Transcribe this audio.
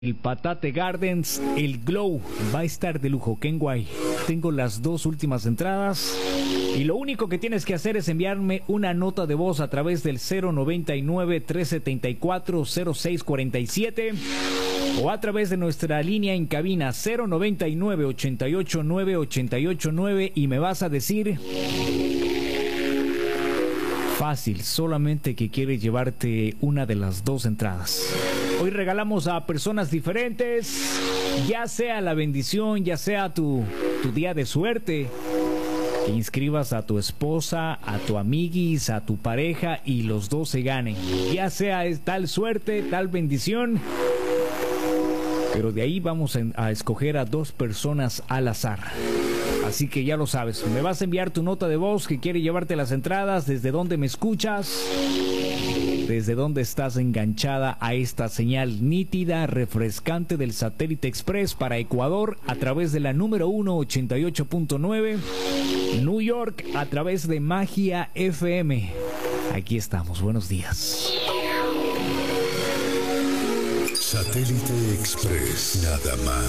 El Patate Gardens, el Glow, va a estar de lujo. Kenway, tengo las dos últimas entradas y lo único que tienes que hacer es enviarme una nota de voz a través del 099-374-0647 o a través de nuestra línea en cabina 099-889-889 y me vas a decir... Fácil, solamente que quieres llevarte una de las dos entradas. Hoy regalamos a personas diferentes, ya sea la bendición, ya sea tu día de suerte. Que inscribas a tu esposa, a tu amiguis, a tu pareja y los dos se ganen. Ya sea tal suerte, tal bendición. Pero de ahí vamos a escoger a dos personas al azar. Así que ya lo sabes, me vas a enviar tu nota de voz que quiere llevarte las entradas, desde dónde me escuchas, desde dónde estás enganchada a esta señal nítida, refrescante del Satélite Express para Ecuador a través de la número 1 88.9, New York a través de Magia FM. Aquí estamos, buenos días. Satélite Express, nada más.